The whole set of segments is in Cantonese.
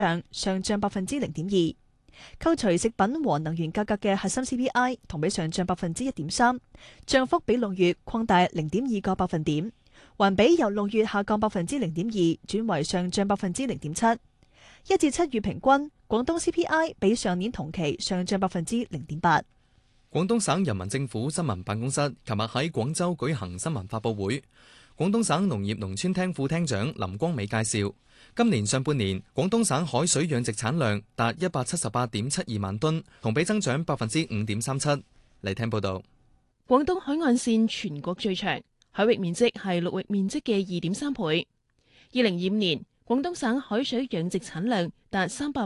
上漲0.2%。扣除食品和能源價格嘅核心 CPI 同比上漲1.3%，漲幅比6月擴大0.2個百分點，環比由6月下降0.2%轉為上漲0.7%。1至7月平均，廣東 CPI 比上年同期上漲0.8%。 廣東省人民政府新聞辦公室琴日喺廣州舉行新聞發佈會，廣東省農業農村廳副廳長林光美介紹，今年上半年廣東省海水養殖產量達178.72萬噸，同比增長5.37%。嚟聽報道。 廣東海岸線全國最長，海域面積係陸域面積嘅2.3倍。2025年，廣東省海水養殖產量達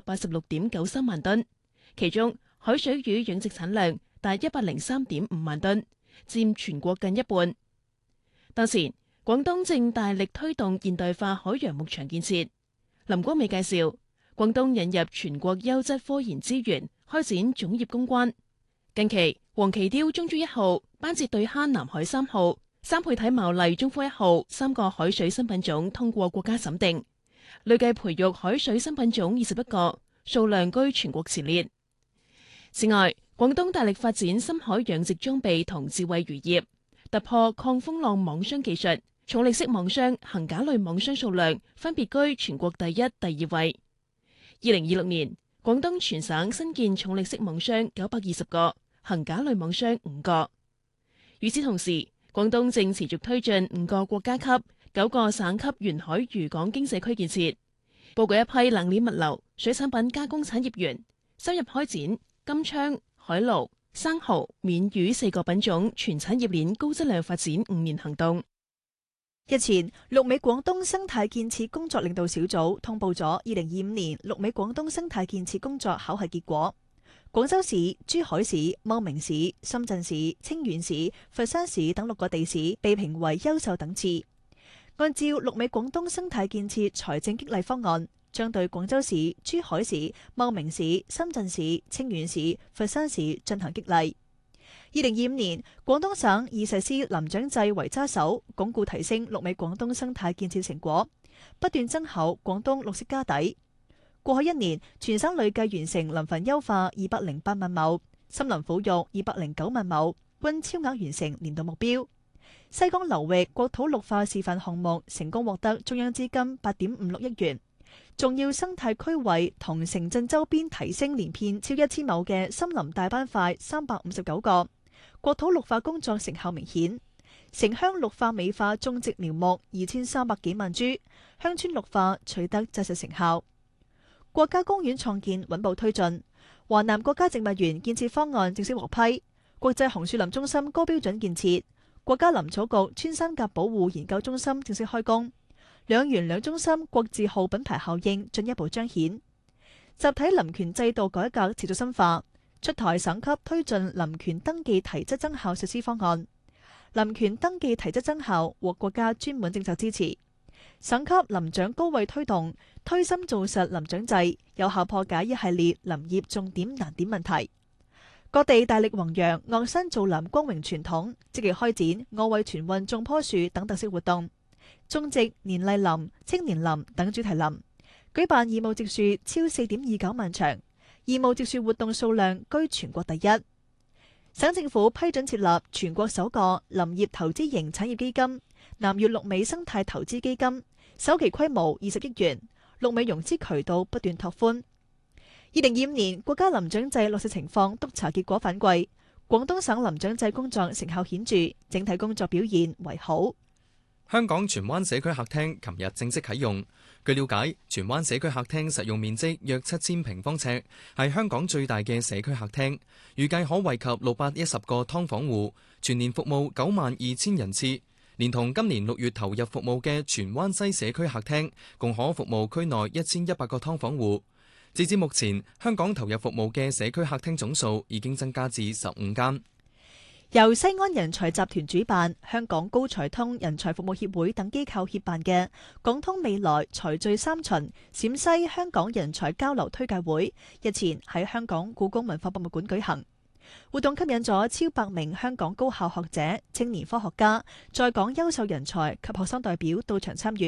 386.93萬噸，其中海水魚養殖產量達103.5萬噸，佔全國近一半。當前，廣東正大力推動現代化海洋牧場建設。林光美介紹，廣東引入全國優質科研資源，開展種業攻關。近期，黃鰭鯛中珠1號、班節對蝦南海3號、三倍體毛麗中科1號3個海水新品種通過國家審定，累計培育海水新品種21個，數量居全國前列。此外，廣東大力發展深海養殖裝備同智慧漁業，突破抗風浪網箱技術，重力式網箱、桁架類網箱數量分別居全國第一、第二位。2026年，廣東全省新建重力式網箱920個，桁架類網箱5個。與此同時，廣東正持續推進5個國家級、9個省級沿海漁港經社區建設，布局一批冷鏈物流、水產品加工產業園，深入開展金槍、海鱸、生蠔、免魚4個品種全產業鏈高質量發展5年行動。 日前，陸美廣東生態建設工作領導小組通報咗2025年陸美廣東生態建設工作考核結果。廣州市、珠海市、茂名市、深圳市、清遠市、佛山市等6個地市被評為優秀等次。按照陸美廣東生態建設財政激勵方案，將對廣州市、珠海市、茂名市、深圳市、清遠市、佛山市進行激勵。2025年，廣東省以實施林長制為揸手，鞏固提升陸美廣東生態建設成果，不斷增厚廣東綠色家底。過去1年，全省累計完成林份優化208萬畝，森林保育209萬畝，均超額完成年度目標。西江流域國土綠化示範項目成功獲得中央資金8.56億元。重要生態區位同城鎮周邊提升連片超1000畝嘅森林大斑塊359個，國土綠化工作成效明顯。城鄉綠化美化種植苗木2300幾萬株，鄉村綠化取得紮實成效。國家公園創建穩步推進，華南國家植物園建設方案正式獲批，國際紅樹林中心高標準建設，國家林草局穿山甲保護研究中心正式開工。兩園兩中心國字號品牌效應進一步彰顯，集體林權制度改革持續深化，出台省級推進林權登記提質增效實施方案。林權登記提質增效獲國家專門政策支持，省級林長高位推動，推深做實林長制，有效破解一系列林業重點難點問題。各地大力弘揚岳山造林光榮傳統，積極開展我為全運種棵樹等特色活動。種植年麗林、青年林等主題林，舉辦義務植樹超4.29萬場，義務植樹活動數量居全國第一。省政府批准設立全國首個林業投資型產業基金——南粵陸美生態投資基金，首期規模20億元，陸美融資渠道不斷拓寬。2025年國家林長制落實情況督查結果反饋，廣東省林長制工作成效顯著，整體工作表現為好。 香港荃灣社區客廳琴日正式啟用。據了解，荃灣社區客廳實用面積約7000平方尺，係香港最大嘅社區客廳，預計可惠及610個劏房戶，全年服務92000人次。連同今年6月投入服務嘅荃灣西社區客廳，共可服務區內1100個劏房戶。截至目前，香港投入服務嘅社區客廳總數已經增加至15間。 由西安人才集團主辦、香港高才通人才服務協會等機構協辦嘅港通未來才聚3巡陝西香港人才交流推介會，日前喺香港故宮文化博物館舉行。活動吸引咗超百名香港高校學者、青年科學家、在港優秀人才及學生代表到場參與。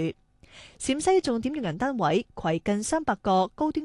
陝西重點用人單位，攜近300個高端